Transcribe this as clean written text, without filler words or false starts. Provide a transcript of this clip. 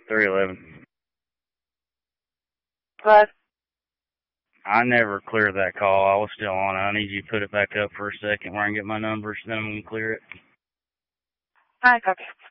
311. What? I never cleared that call. I was still on it. I need you to put it back up for a second where I can get my numbers, then I'm going to clear it. All right, copy.